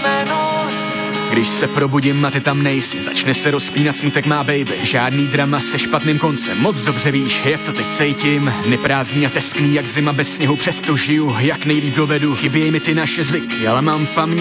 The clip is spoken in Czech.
jméno. Když se probudím a ty tam nejsi, začne se rozpínat smutek má baby. Žádný drama se špatným koncem, moc dobře víš, jak to teď cítím. Neprázdný a teskný jak zima bez sněhu, přesto žiju, jak nejlíp dovedu. Chybějí mi ty naše zvyky, ale mám v paměti